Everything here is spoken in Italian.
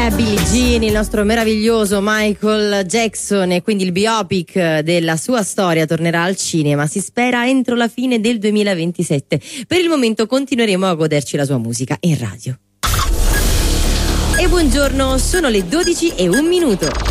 Billie Jean, il nostro meraviglioso Michael Jackson, e quindi il biopic della sua storia tornerà al cinema, si spera entro la fine del 2027. Per il momento continueremo a goderci la sua musica in radio. E buongiorno, sono le 12:01.